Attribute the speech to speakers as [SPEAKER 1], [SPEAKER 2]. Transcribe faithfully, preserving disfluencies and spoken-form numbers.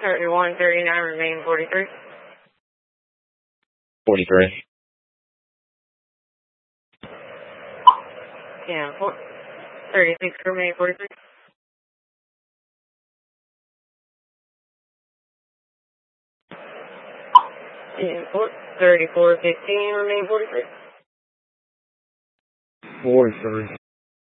[SPEAKER 1] thirty-one thirty-nine, remain forty-three.
[SPEAKER 2] forty-three.
[SPEAKER 1] Yeah, four, thirty-six, remain forty-three. Yeah, four, thirty-four fifteen, remain forty-three.
[SPEAKER 2] forty-three.